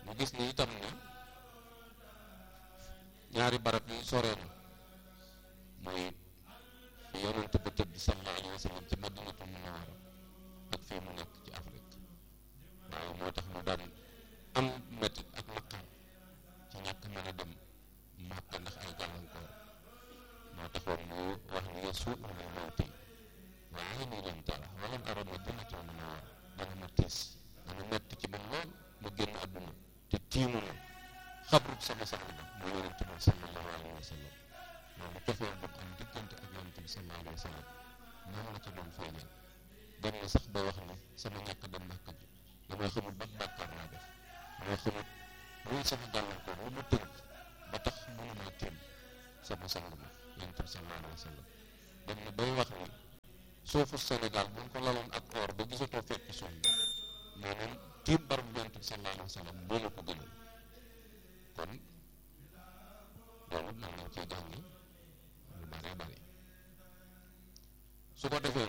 ñu gis ni itam ne ñaari barab yi soree na mooy fi yonent ba tëdd sallallahu alayhi wa sallam ci Madinatul Munawwara ak fii mu nekk ci Afrique waaye moo tax mu daan am metit ak naqar ci ñàkk mën a dem Màkka ndax ay gàllankoor moo taxoon mu wax ni yasuu'uni mawti wa ayni lam tara wa lam ara Madinatul Munawwara dana ma tiis dana metti ci man lool ma génn àdduna te tiimu na xabrub sama sang ba mu yonent bi sallallahu alayhi wa sallam loolu cofeel bu am diggante ak yonent bi sallallahu alayhi wa sallam noonu la ci doon feeñal dem na sax ba wax ni sama ñàkk dem Màkka ji damay xamul ban bàkkaar laa def damay xamul luy sama gàllankoor lu ma tënk ba tax mënumaa tiim sama sang ba yonent bi sallallahu alayhi wa sallam dem na bay wax ni suufu Sénégal bu ñu ko laloon ak or ba gisatoo fekk suuf bi maanaam tiim barab yonent bi sallallahu alayhi wa sallam moo ma ko gënal kon loolu mën nañ cee jàng lu bare bare su ko defee